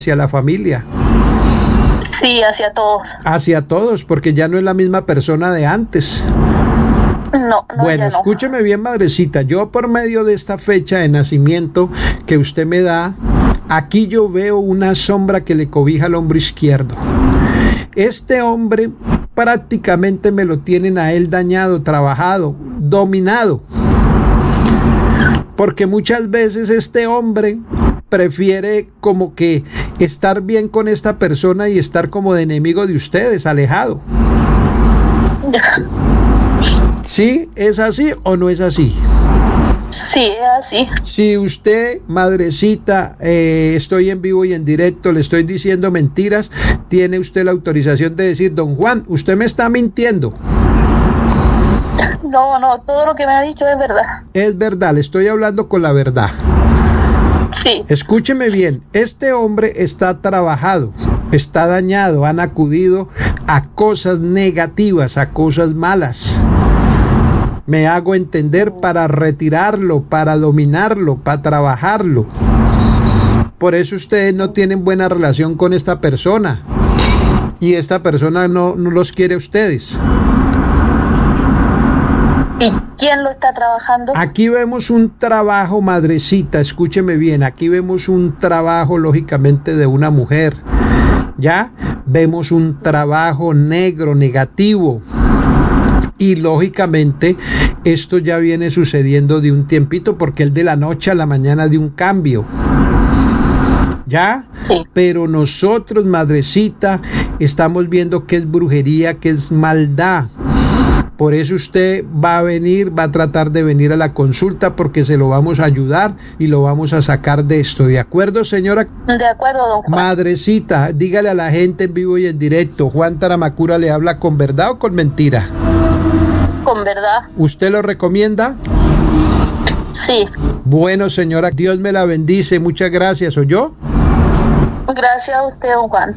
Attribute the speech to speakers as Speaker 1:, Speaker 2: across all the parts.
Speaker 1: hacia la familia.
Speaker 2: Sí, hacia todos.
Speaker 1: Hacia todos, porque ya no es la misma persona de antes.
Speaker 2: No,
Speaker 1: bueno,
Speaker 2: ya no.
Speaker 1: Escúcheme bien, madrecita. Yo por medio de esta fecha de nacimiento que usted me da, aquí yo veo una sombra que le cobija al hombro izquierdo. Este hombre prácticamente me lo tienen a él dañado, trabajado, dominado. Porque muchas veces este hombre prefiere como que estar bien con esta persona y estar como de enemigo de ustedes, alejado. ¿Sí? ¿Es así o no es así?
Speaker 2: Sí, es así.
Speaker 1: Si usted, madrecita, estoy en vivo y en directo, le estoy diciendo mentiras, tiene usted la autorización de decir, don Juan, usted me está mintiendo.
Speaker 2: No, todo lo que me ha dicho es verdad.
Speaker 1: Es verdad, le estoy hablando con la verdad.
Speaker 2: Sí.
Speaker 1: Escúcheme bien, este hombre está trabajado, está dañado, han acudido a cosas negativas, a cosas malas. Me hago entender, para retirarlo, para dominarlo, para trabajarlo. Por eso ustedes no tienen buena relación con esta persona. Y esta persona no los quiere a ustedes.
Speaker 2: ¿Y quién lo está trabajando?
Speaker 1: Aquí vemos un trabajo, madrecita, escúcheme bien, aquí vemos un trabajo lógicamente de una mujer, ¿ya? Vemos un trabajo negro, negativo, y lógicamente esto ya viene sucediendo de un tiempito, porque él de la noche a la mañana dio un cambio, ¿ya?
Speaker 2: Sí.
Speaker 1: Pero nosotros, madrecita, estamos viendo que es brujería, que es maldad. Por eso usted va a venir, va a tratar de venir a la consulta, porque se lo vamos a ayudar y lo vamos a sacar de esto. ¿De acuerdo, señora?
Speaker 2: De acuerdo, don Juan.
Speaker 1: Madrecita, dígale a la gente en vivo y en directo, ¿Juan Taramacura le habla con verdad o con mentira?
Speaker 2: Con verdad.
Speaker 1: ¿Usted lo recomienda?
Speaker 2: Sí.
Speaker 1: Bueno, señora, Dios me la bendice. Muchas gracias. ¿Oyó?
Speaker 2: Gracias a usted, don Juan.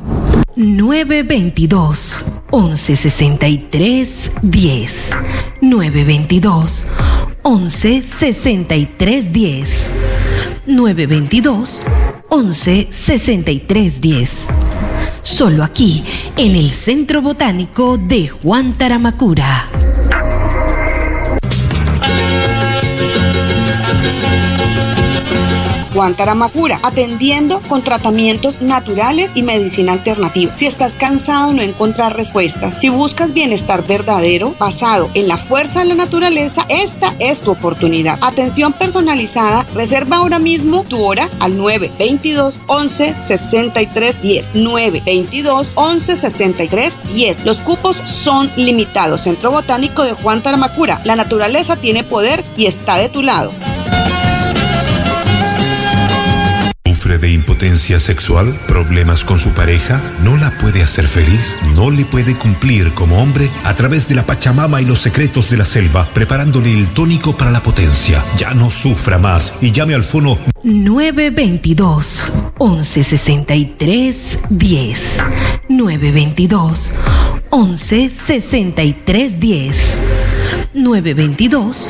Speaker 3: 922 1163 10 922 1163 10 922 1163 10. Solo aquí en el Centro Botánico de Juan Taramacura.
Speaker 4: Juan Taramacura, atendiendo con tratamientos naturales y medicina alternativa. Si estás cansado de no encontrar respuestas, si buscas bienestar verdadero basado en la fuerza de la naturaleza, esta es tu oportunidad. Atención personalizada, reserva ahora mismo tu hora al 922 11 63 10 922 11 63 10. Los cupos son limitados. Centro Botánico de Juan Taramacura, la naturaleza tiene poder y está de tu lado.
Speaker 5: ¿Sufre de impotencia sexual? ¿Problemas con su pareja? ¿No la puede hacer feliz? ¿No le puede cumplir como hombre? A través de la Pachamama y los secretos de la selva, preparándole el tónico para la potencia. Ya no sufra más y llame al fono
Speaker 3: 922 1163 10 922 1163 10 922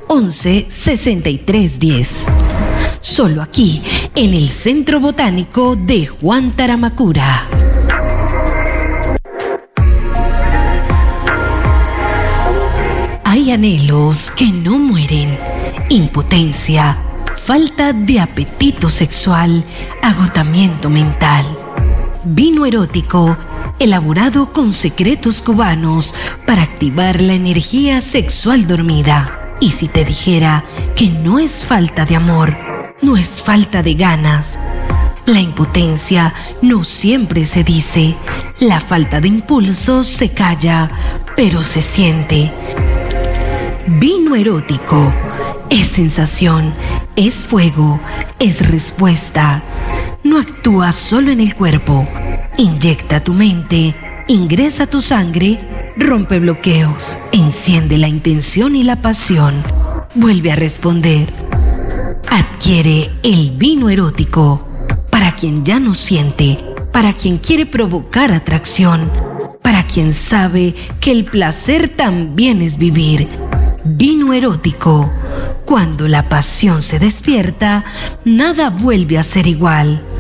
Speaker 3: 1163 10. Solo aquí, en el Centro Botánico de Juan Taramacura. Hay anhelos que no mueren, impotencia, falta de apetito sexual, agotamiento mental. Vino erótico, elaborado con secretos cubanos para activar la energía sexual dormida. Y si te dijera que no es falta de amor, no es falta de ganas. La impotencia no siempre se dice. La falta de impulso se calla, pero se siente. Vino erótico es sensación, es fuego, es respuesta. No actúa solo en el cuerpo. Inyecta tu mente, ingresa tu sangre, rompe bloqueos, enciende la intención y la pasión. Vuelve a responder. Adquiere el vino erótico para quien ya no siente, para quien quiere provocar atracción, para quien sabe que el placer también es vivir. Vino erótico. Cuando la pasión se despierta, nada vuelve a ser igual.